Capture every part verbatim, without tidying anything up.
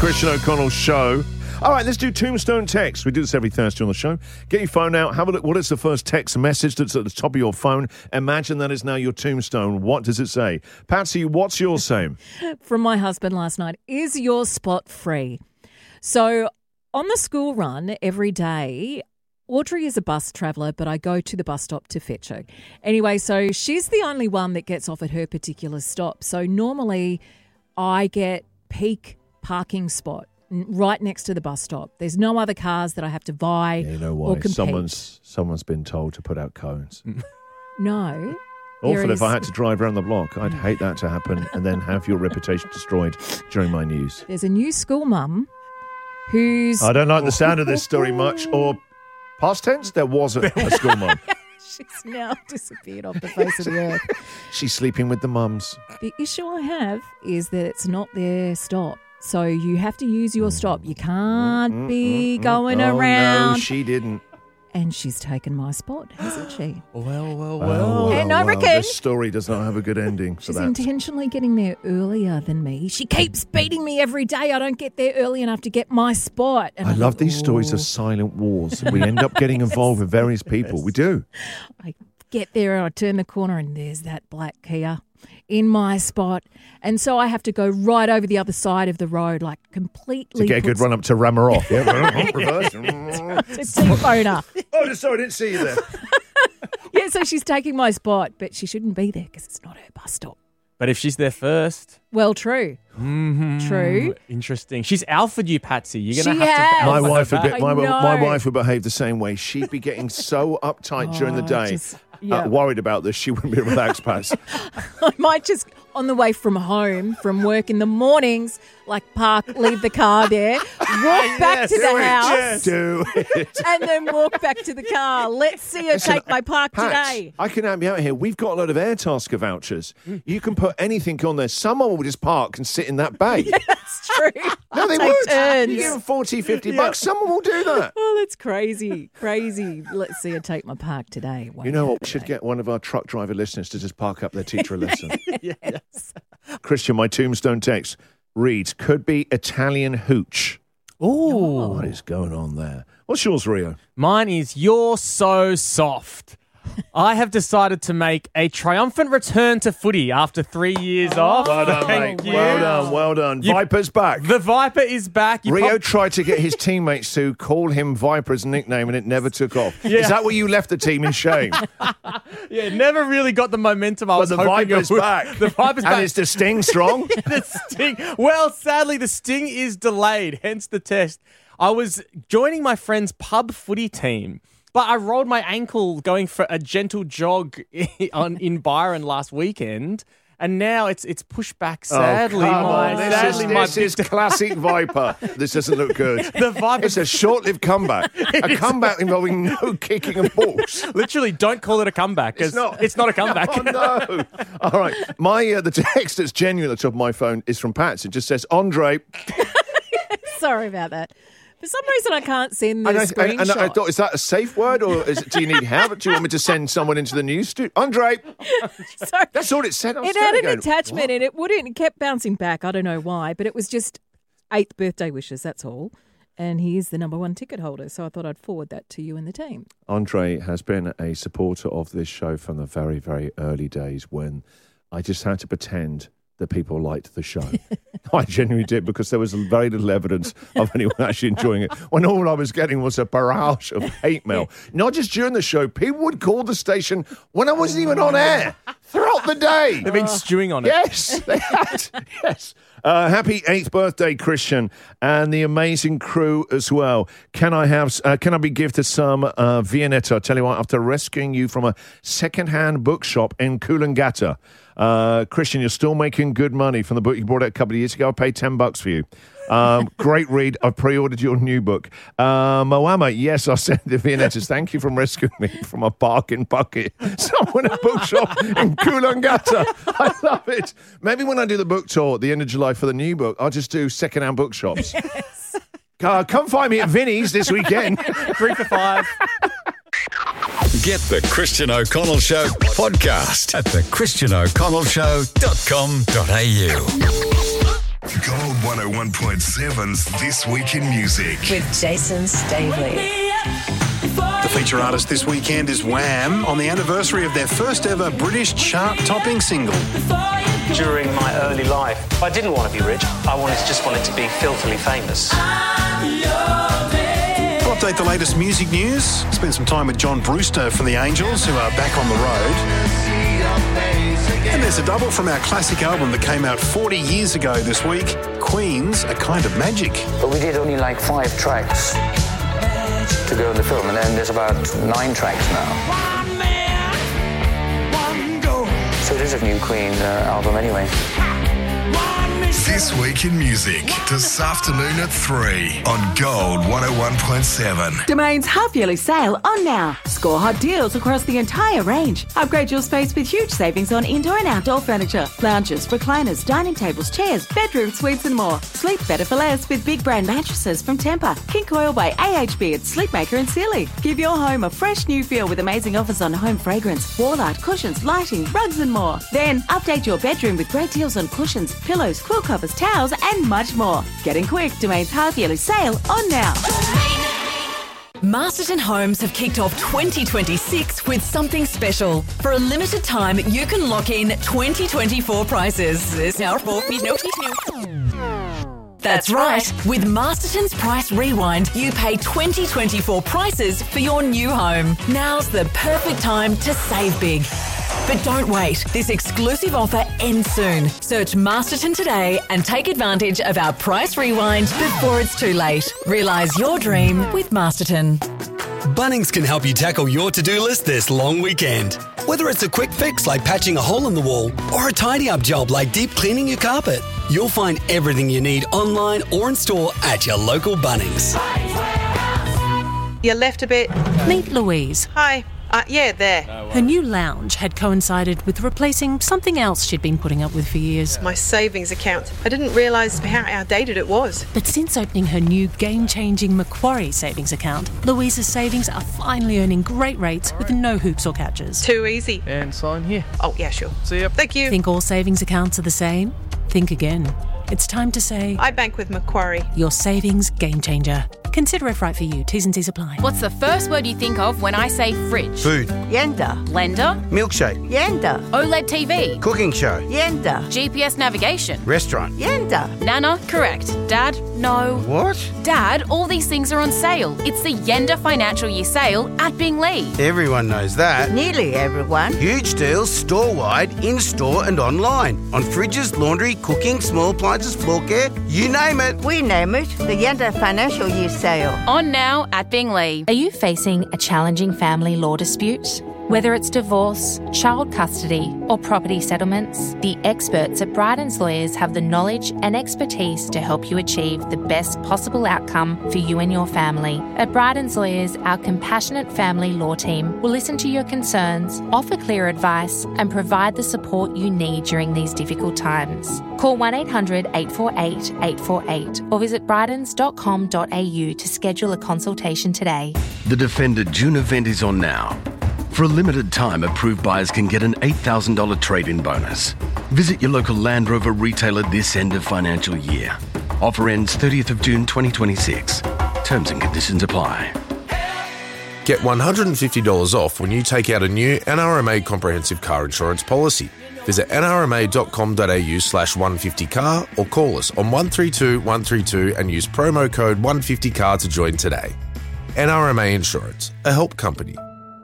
Christian O'Connell Show. All right, let's do Tombstone Text. We do this every Thursday on the show. Get your phone out. Have a look. What is the first text message that's at the top of your phone? Imagine that is now your tombstone. What does it say? Patsy, what's yours saying? From my husband last night. Is your spot free? So on the school run every day, Audrey is a bus traveller, but I go to the bus stop to fetch her. Anyway, so she's the only one that gets off at her particular stop. So normally I get peak parking spot right next to the bus stop. There's no other cars that I have to vie Yeah, you know why? or compete. Someone's someone's been told to put out cones. No. Awful there if is- I had to drive around the block. I'd hate that to happen and then have your reputation destroyed during my news. There's a new school mum who's... I don't like the sound of this story much. Or past tense, there wasn't a school mum. She's now disappeared off the face of the earth. She's sleeping with the mums. The issue I have is that it's not their stop. So you have to use your stop. You can't be going oh, around. No, she didn't. And she's taken my spot, hasn't she? Well, well, well. Well, And I well, reckon- this story does not have a good ending for She's that. intentionally getting there earlier than me. She keeps beating me every day. I don't get there early enough to get my spot. And I I'm love like, these stories of "Ooh." silent wars. We end up getting involved with various people. We do. I get there and I turn the corner and there's that black Kia in my spot. And so I have to go right over the other side of the road, like completely. To get a good puts- run up to ram her off. Yeah, reverse. It's a T-phone her. Oh, sorry, I didn't see you there. Yeah, so she's taking my spot, but she shouldn't be there because it's not her bus stop. But if she's there first. Well, true. Mm-hmm. True. Interesting. She's alphaed you, Patsy. You're going She to have has. to My alpha wife, her would be, back. my, I my know. wife would behave the same way. She'd be getting so uptight during the Oh, day, just- yeah. uh, worried about this. She wouldn't be relaxed, Pats. I might just, on the way from home, from work in the mornings, like park, leave the car there, walk back to the house, Do it. and then walk back to the car. Let's see her Listen, take my park Pat, today. I can help you out here. We've got a lot of Airtasker vouchers. You can put anything on there. Someone will just park and sit in that bay. That's true. No, they Take would. turns. You give them forty, fifty bucks. Someone will do that. Oh, that's crazy. Crazy. Let's see her take my park today. Won't You know what? We it should today? get one of our truck driver listeners to just park up their teacher a lesson. Yes. Christian, my tombstone text reads, could be Italian hooch. Ooh. What is going on there? What's yours, Rio? Mine is You're So Soft. I have decided to make a triumphant return to footy after three years off. Well done, Thank mate. you. Well done, well done. You- Viper's back. The Viper is back. You Rio prob- tried to get his teammates to call him Viper as a nickname and it never took off. Yeah. Is that where you left the team in shame? yeah, never really got the momentum I But was the hoping Viper's it would. back. The Viper's and back. is the sting strong? the sting. Well, sadly, the sting is delayed, hence the test. I was joining my friend's pub footy team, but I rolled my ankle going for a gentle jog on in Byron last weekend, and now it's it's pushed back. Sadly, oh, come my on. This, sadly is, my this is classic Viper. This doesn't look good. the Viper. It's a short-lived comeback. A comeback involving no kicking of balls. Literally, don't call it a comeback. It's not. It's not a comeback. Oh, no. All right. My uh, the text that's genuine at the top of my phone is from Pat's. It just says, Andre. Sorry about that. For some reason, I can't send the And I, screenshot. and I thought, is that a safe word or is it, do you need help? Do you want me to send someone into the news studio? Andre. Sorry. That's all it said. I was It had standing an going, attachment what? and it wouldn't. It kept bouncing back. I don't know why, but it was just eighth birthday wishes. That's all. And he is the number one ticket holder, so I thought I'd forward that to you and the team. Andre has been a supporter of this show from the very, very early days when I just had to pretend that people liked the show. I genuinely did because there was very little evidence of anyone actually enjoying it. When all I was getting was a barrage of hate mail. Not just during the show, people would call the station when I wasn't even on air throughout the day. They've been stewing on it. Yes, they had. Yes. Uh, happy eighth birthday, Christian, and the amazing crew as well. Can I have? Uh, can I be gifted some uh, Viennetta? I tell you what, after rescuing you from a second-hand bookshop in Coolangatta, uh, Christian, you're still making good money from the book you brought out a couple of years ago. I paid ten bucks for you. Um, great read. I've pre-ordered your new book. Uh, Moama, yes, I sent the Viennettas. Thank you for rescuing me from a bargain bucket. Someone at a bookshop in Coolangatta. I love it. Maybe when I do the book tour at the end of July for the new book, I'll just do second-hand bookshops. Yes. Uh, come find me at Vinnie's this weekend. Three for five. Get the Christian O'Connell Show podcast at the christian o'connell show dot com dot a u. Gold one oh one point seven's This Week in Music. With Jason Staveley. The feature artist this weekend is Wham! On the anniversary of their first ever British chart-topping single. During my early life, I didn't want to be rich. I wanted just wanted to be filthily famous. We'll update the latest music news. Spend some time with John Brewster from The Angels, who are back on the road. And there's a double from our classic album that came out forty years ago this week, Queen's A Kind of Magic. But we did only like five tracks to go in the film, and then there's about nine tracks now. So it is a new Queen uh, album anyway. This Week in Music, this afternoon at three on Gold one oh one point seven. Domain's half-yearly sale on now. Score hot deals across the entire range. Upgrade your space with huge savings on indoor and outdoor furniture, lounges, recliners, dining tables, chairs, bedroom suites and more. Sleep better for less with big brand mattresses from Tempur, King Coil by A H B at Sleepmaker and Sealy. Give your home a fresh new feel with amazing offers on home fragrance, wall art, cushions, lighting, rugs and more. Then update your bedroom with great deals on cushions, pillows, quilt covers, towels and much more. Get in quick. Domain's half-yearly sale on now. Masterton Homes have kicked off twenty twenty-six with something special. For a limited time, you can lock in twenty twenty-four prices. That's right. With Masterton's Price Rewind, you pay twenty twenty-four prices for your new home. Now's the perfect time to save big. But don't wait. This exclusive offer ends soon. Search Masterton today and take advantage of our Price Rewind before it's too late. Realise your dream with Masterton. Bunnings can help you tackle your to-do list this long weekend. Whether it's a quick fix like patching a hole in the wall or a tidy-up job like deep cleaning your carpet, you'll find everything you need online or in store at your local Bunnings. You left a bit. Meet Louise. Hi. Uh, yeah, there. Her new lounge had coincided with replacing something else she'd been putting up with for years. My savings account. I didn't realise how outdated it was. But since opening her new game-changing Macquarie savings account, Louise's savings are finally earning great rates with no hoops or catches. Too easy. And sign here. Oh, yeah, sure. See ya. Thank you. Think all savings accounts are the same? Think again. It's time to say... I bank with Macquarie. Your savings game changer. Consider if right for you. T's and C's apply. What's the first word you think of when I say fridge? Food. Yenda. Blender. Milkshake. Yenda. OLED T V. Cooking show. Yenda. G P S navigation. Restaurant. Yenda. Nana, correct. Dad, no. What? Dad, all these things are on sale. It's the Yenda Financial Year Sale at Binglee. Everyone knows that. Nearly everyone. Huge deals store-wide, in-store and online. On fridges, laundry, cooking, small appliances, floor care, you name it. We name it the Yenda Financial Year Sale. On now at Binglee. Are you facing a challenging family law dispute? Whether it's divorce, child custody, or property settlements, the experts at Bryden's Lawyers have the knowledge and expertise to help you achieve the best possible outcome for you and your family. At Bryden's Lawyers, our compassionate family law team will listen to your concerns, offer clear advice, and provide the support you need during these difficult times. Call one eight hundred eight four eight eight four eight or visit brydens dot com dot a u to schedule a consultation today. The Defender June event is on now. For a limited time, approved buyers can get an eight thousand dollars trade-in bonus. Visit your local Land Rover retailer this end of financial year. Offer ends thirtieth of June twenty twenty-six. Terms and conditions apply. Get one hundred fifty dollars off when you take out a new N R M A comprehensive car insurance policy. Visit n r m a dot com dot a u slash one fifty car or call us on one three two one three two and use promo code one fifty car to join today. N R M A Insurance, a help company.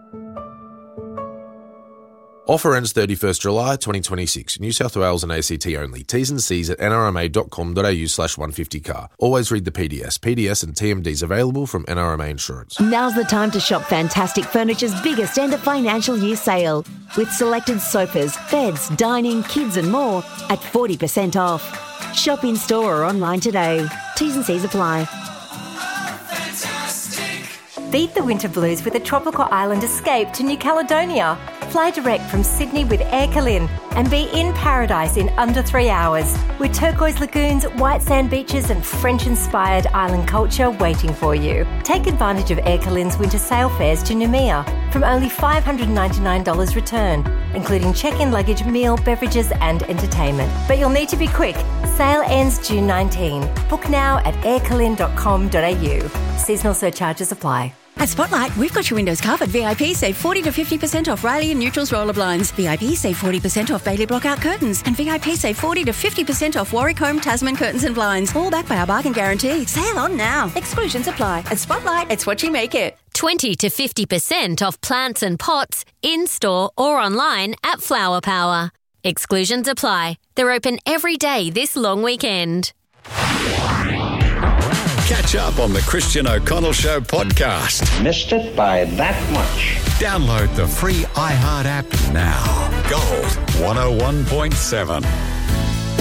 Offer ends thirty-first of July twenty twenty-six. New South Wales and A C T only. T's and C's at n r m a dot com dot a u slash one fifty car. Always read the P D S. P D S and T M Ds available from N R M A Insurance. Now's the time to shop Fantastic Furniture's biggest end of financial year sale. With selected sofas, beds, dining, kids and more at forty percent off. Shop in store or online today. T's and C's apply. Beat the winter blues with a tropical island escape to New Caledonia. Fly direct from Sydney with Air Calin and be in paradise in under three hours with turquoise lagoons, white sand beaches and French-inspired island culture waiting for you. Take advantage of Air Calin's winter sail fares to Noumea, from only five hundred ninety-nine dollars return, including check-in luggage, meal, beverages and entertainment. But you'll need to be quick. Sale ends June nineteenth. Book now at aircalin dot com dot a u. Seasonal surcharges apply. At Spotlight, we've got your windows covered. V I P save forty to fifty percent off Riley and Neutrals roller blinds. V I P save forty percent off Bailey Blockout curtains. And V I P save forty to fifty percent off Warwick Home Tasman curtains and blinds. All backed by our bargain guarantee. Sale on now. Exclusions apply. At Spotlight, it's what you make it. twenty to fifty percent off plants and pots in-store or online at Flower Power. Exclusions apply. They're open every day this long weekend. Catch up on the Christian O'Connell Show podcast. Missed it by that much. Download the free iHeart app now. Gold one oh one point seven.